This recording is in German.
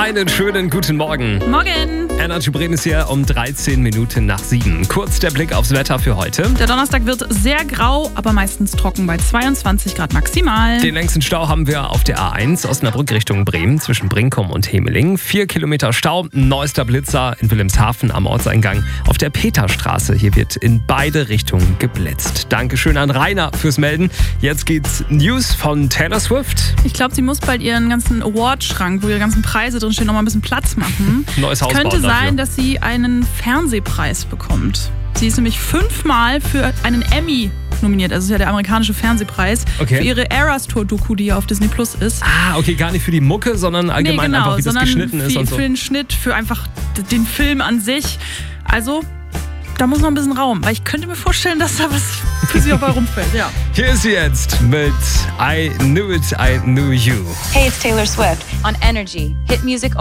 Einen schönen guten Morgen. Morgen. Energy Bremen ist hier um 13 Minuten nach 7. Kurz der Blick aufs Wetter für heute. Der Donnerstag wird sehr grau, aber meistens trocken bei 22 Grad maximal. Den längsten Stau haben wir auf der A1 Osnabrück Richtung Bremen zwischen Brinkum und Hemeling. 4 Kilometer Stau, neuester Blitzer in Wilhelmshaven am Ortseingang auf der Peterstraße. Hier wird in beide Richtungen geblitzt. Dankeschön an Rainer fürs Melden. Jetzt geht's News von Taylor Swift. Ich glaube, sie muss bald ihren ganzen Award-Schrank, wo ihre ganzen Preise drinstehen, noch mal ein bisschen Platz machen. Neues Haus Könnte bauen dafür. sein, dass sie einen Fernsehpreis bekommt. Sie ist nämlich 5-mal für einen Emmy nominiert. Also das ist ja der amerikanische Fernsehpreis. Okay. Für ihre Eras Tour-Doku, die ja auf Disney Plus ist. Ah, okay, gar nicht für die Mucke, sondern allgemein einfach, wie das geschnitten ist und so. Für den Schnitt, für einfach den Film an sich. Also, da muss noch ein bisschen Raum. Weil ich könnte mir vorstellen, dass da was für sie auch bei rumfällt. Ja. Hier ist sie jetzt mit I Knew It, I Knew You. Hey, it's Taylor Swift on Energy. Hit music